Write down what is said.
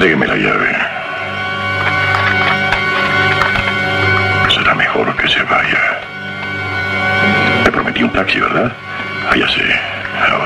Entrégueme la llave. Será mejor que se vaya. Me prometí un taxi, ¿verdad? Ah, ya sé.